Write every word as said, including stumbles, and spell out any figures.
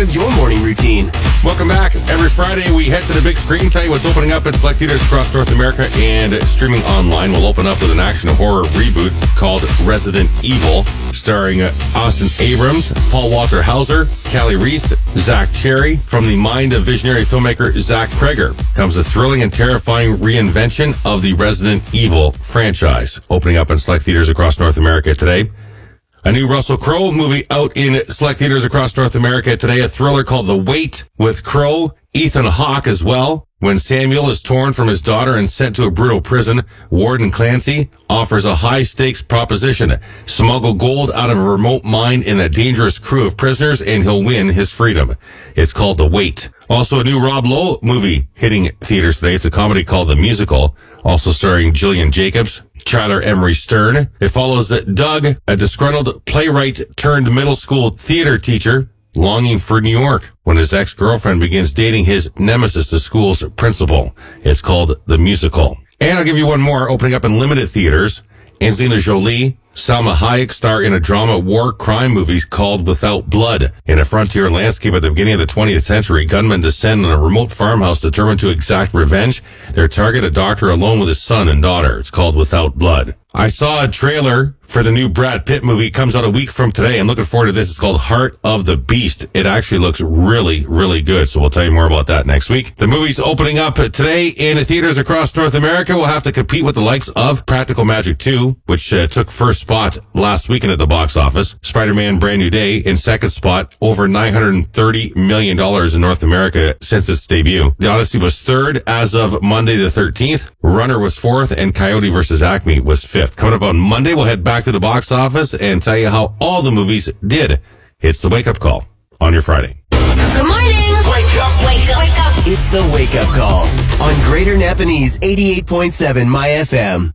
of your morning routine. Welcome back. Every Friday, we head to the big screen, tell you what's opening up at select theaters across North America and streaming online. We'll open up with an action horror reboot called Resident Evil, starring uh, Austin Abrams, Paul Walter Hauser, Callie Reese, Zach Cherry. From the mind of visionary filmmaker Zach Kreger comes a thrilling and terrifying reinvention of the Resident Evil franchise, opening up in select theaters across North America today. A new Russell Crowe movie out in select theaters across North America today, a thriller called The Wait with Crowe, Ethan Hawke as well. When Samuel is torn from his daughter and sent to a brutal prison, Warden Clancy offers a high-stakes proposition. Smuggle gold out of a remote mine in a dangerous crew of prisoners, and he'll win his freedom. It's called The Wait. Also, a new Rob Lowe movie hitting theaters today. It's a comedy called The Musical, also starring Gillian Jacobs, Tyler Emery Stern. It follows Doug, a disgruntled playwright-turned-middle school theater teacher, longing for New York when his ex-girlfriend begins dating his nemesis, the school's principal. It's called The Musical. And I'll give you one more, opening up in limited theaters. Angelina Jolie, Salma Hayek star in a drama war crime movie called Without Blood. In a frontier landscape at the beginning of the twentieth century, gunmen descend on a remote farmhouse determined to exact revenge. Their target, a doctor alone with his son and daughter. It's called Without Blood. I saw a trailer for the new Brad Pitt movie. It comes out a week from today. I'm looking forward to this. It's called Heart of the Beast. It actually looks really, really good. So we'll tell you more about that next week. The movie's opening up today in theaters across North America. We'll have to compete with the likes of Practical Magic two, which uh, took first spot last weekend at the box office. Spider-Man Brand New Day in second spot, over nine hundred thirty million dollars in North America since its debut. The Odyssey was third as of Monday the thirteenth. Runner was fourth, and Coyote versus Acme was fifth. Coming up on Monday, we'll head back to the box office and tell you how all the movies did. It's the Wake Up Call on your Friday. Good morning. Wake up. Wake up. Wake up. It's the Wake Up Call on Greater Napanese eighty-eight point seven My F M.